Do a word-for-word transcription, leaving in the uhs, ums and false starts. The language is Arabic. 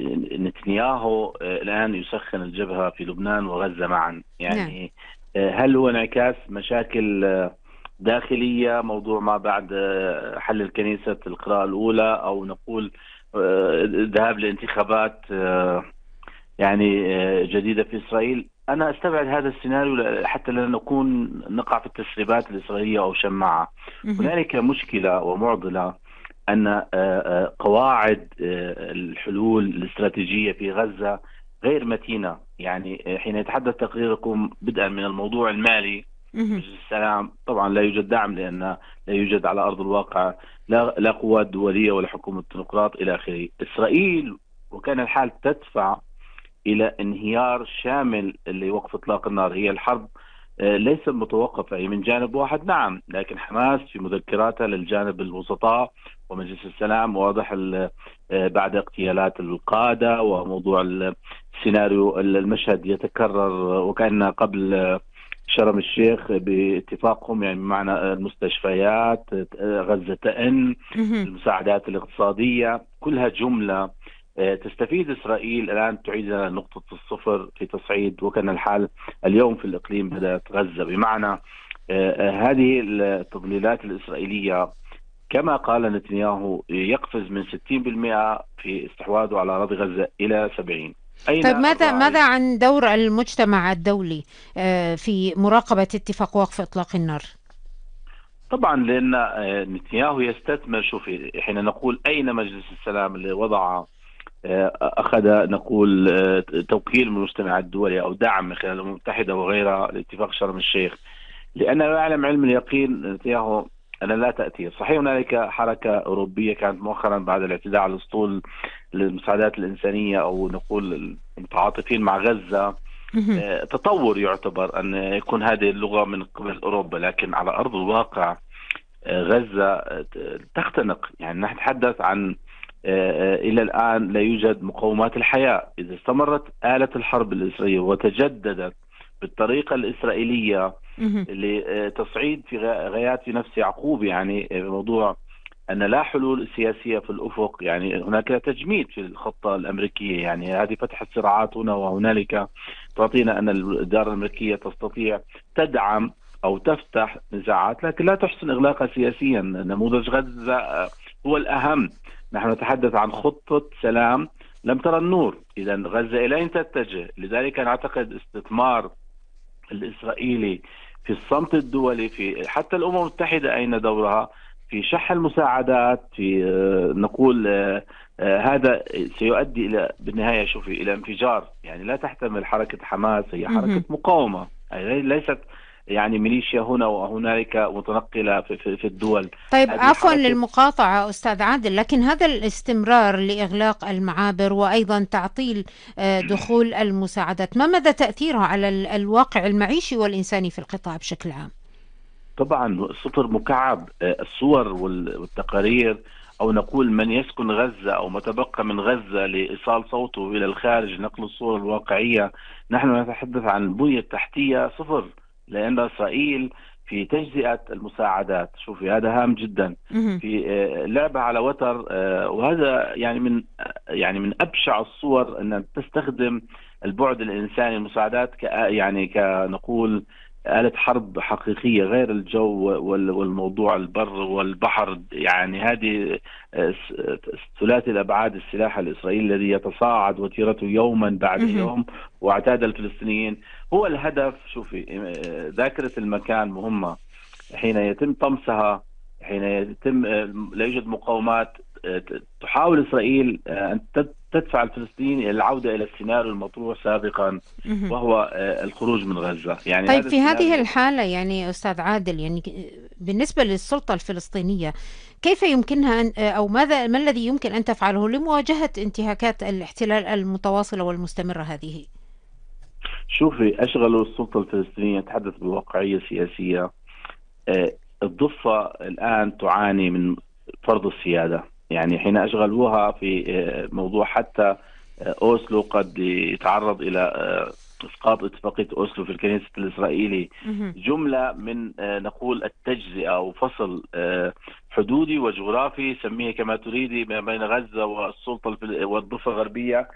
نتنياهو الآن يسخن الجبهة في لبنان وغزة معا، نعم. يعني هل هو انعكاس مشاكل داخلية، موضوع ما بعد حل الكنيسة القراءة الأولى، أو نقول الذهاب لانتخابات يعني جديدة في إسرائيل؟ أنا أستبعد هذا السيناريو حتى لا نكون نقع في التسريبات الإسرائيلية أو شماعة. مهم. هنالك مشكلة ومعضلة أن قواعد الحلول الاستراتيجية في غزة غير متينة. يعني حين يتحدث تقريركم بدءا من الموضوع المالي، مهم. مجلس السلام طبعا لا يوجد دعم، لأن لا يوجد على أرض الواقع لا لا قوات دولية ولا حكومة ديمقراط إلى آخره. إسرائيل وكان الحال تدفع إلى انهيار شامل لوقف إطلاق النار. هي الحرب ليست متوقفة، هي من جانب واحد نعم، لكن حماس في مذكراتها للجانب الوسطاء ومجلس السلام واضح بعد اغتيالات القادة وموضوع السيناريو المشهد يتكرر وكأن قبل شرم الشيخ باتفاقهم، يعني بمعنى المستشفيات، غزة تأن، مهم. المساعدات الاقتصادية، كلها جملة تستفيد إسرائيل الآن تعيد لنا نقطة الصفر في تصعيد، وكان الحال اليوم في الإقليم بدأت غزة. بمعنى هذه التضليلات الإسرائيلية كما قال نتنياهو يقفز من ستين بالمئة في استحواذه على أراضي غزة إلى سبعين. أين طيب، ماذا الراعي؟ ماذا عن دور المجتمع الدولي آه، في مراقبة اتفاق وقف إطلاق النار؟ طبعا لأن نتنياهو يستثمر. شوفي، حين نقول أين مجلس السلام اللي وضع أخذ نقول توكيل من المجتمع الدولي أو دعم من خلال الأمم المتحدة وغيرها لاتفاق شرم الشيخ، لأنه يعلم علم اليقين نتنياهو أن لا تأثير. صحيح هنالك حركة أوروبية كانت مؤخرا بعد الاعتداء على الأسطول للمساعدات الإنسانية، أو نقول المتعاطفين مع غزة، مهم. تطور يعتبر أن يكون هذه اللغة من قبل أوروبا، لكن على أرض الواقع غزة تختنق. يعني نحن نتحدث عن إلى الآن لا يوجد مقومات الحياة. إذا استمرت آلة الحرب الإسرائيلية وتجددت بالطريقة الإسرائيلية مهم. لتصعيد في غايات في نفس يعقوب، يعني موضوع أن لا حلول سياسية في الأفق، يعني هناك تجميد في الخطة الأمريكية، يعني هذه فتح الصراعات هنا وهنالك تعطينا أن الإدارة الأمريكية تستطيع تدعم أو تفتح نزاعات لكن لا تحسن إغلاقها سياسيا. نموذج غزة هو الأهم. نحن نتحدث عن خطة سلام لم ترى النور. إذا غزة إلى أين تتجه؟ لذلك أنا أعتقد استثمار الإسرائيلي في الصمت الدولي، في حتى الأمم المتحدة أين دورها في شح المساعدات، في نقول هذا سيؤدي إلى بالنهاية شوفي إلى انفجار. يعني لا تحتمل حركة حماس، هي حركة مهم. مقاومة، يعني ليست يعني ميليشيا هنا وهنالك متنقلة في, في, في الدول. طيب، هذه عفوا حركة. للمقاطعة أستاذ عادل، لكن هذا الاستمرار لإغلاق المعابر وأيضا تعطيل آه، دخول المساعدات، ما مدى تأثيرها على ال- الواقع المعيشي والإنساني في القطاع بشكل عام؟ طبعا صفر مكعب. الصور والتقارير، أو نقول من يسكن غزة أو ما تبقى من غزة لإيصال صوته إلى الخارج، نقل الصور الواقعية. نحن نتحدث عن البنية التحتية صفر، لأن إسرائيل في تجزئة المساعدات. شوفي هذا هام جدا، مهم. في لعبة على وتر. وهذا يعني من يعني من أبشع الصور أن تستخدم البعد الإنساني المساعدات ك يعني كنقول آلة حرب حقيقية، غير الجو والموضوع البر والبحر. يعني هذه ثلاثي الأبعاد، السلاح الإسرائيلي الذي يتصاعد وتيرته يوما بعد مهم. يوم واعتاد الفلسطينيين هو الهدف. شوفي ذاكرة المكان مهمة. حين يتم طمسها، حين يتم لا يوجد مقاومات، تحاول إسرائيل أن تدفع الفلسطينيين إلى العودة إلى السيناريو المطروح سابقا، مهم. وهو الخروج من غزة. يعني طيب، هذا في هذه السيناريو. الحالة يعني أستاذ عادل، يعني بالنسبة للسلطة الفلسطينية، كيف يمكنها أن أو ماذا ما الذي يمكن أن تفعله لمواجهة انتهاكات الاحتلال المتواصلة والمستمرة هذه؟ شوفي، أشغلوا السلطة الفلسطينية، تحدث بواقعية سياسية. الضفة الآن تعاني من فرض السيادة. يعني حين أشغلوها في موضوع حتى أوسلو قد يتعرض إلى إسقاط اتفاقية أوسلو في الكنيسة الإسرائيلي، مهم. جملة من نقول التجزئة أو فصل حدودي وجغرافي، سميه كما تريدي، بين غزة والسلطة والضفة الغربية.